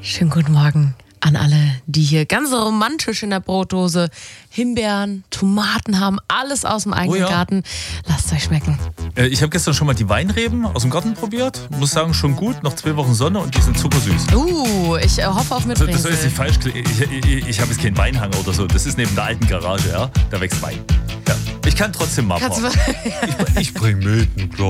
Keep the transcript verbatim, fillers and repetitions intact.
Schönen guten Morgen an alle, die hier ganz romantisch in der Brotdose Himbeeren, Tomaten haben, alles aus dem eigenen Oh ja. Garten. Lasst es euch schmecken. Äh, Ich habe gestern schon mal die Weinreben aus dem Garten probiert. Muss sagen, schon gut. Noch zwei Wochen Sonne und die sind zuckersüß. Uh, ich äh, hoffe auf Also, das Mitbringsel. soll jetzt nicht falsch klingen. Ich, ich, ich habe jetzt keinen Weinhang oder so. Das ist neben der alten Garage, ja. Da wächst Wein. Ja. Ich kann trotzdem mal. Kannst du- Ich, ich bring mit, klar.